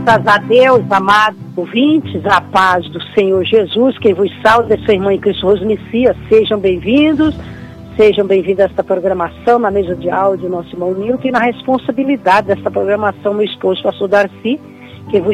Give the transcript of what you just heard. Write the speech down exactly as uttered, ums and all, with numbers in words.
Graças a Deus, amados ouvintes, a paz do Senhor Jesus, quem vos salva é sua irmã em Cristo Rose Messias. Sejam bem-vindos, sejam bem-vindos a esta programação, na mesa de áudio, nosso irmão Nilton, e na responsabilidade desta programação, meu esposo, pastor Darcy, que vos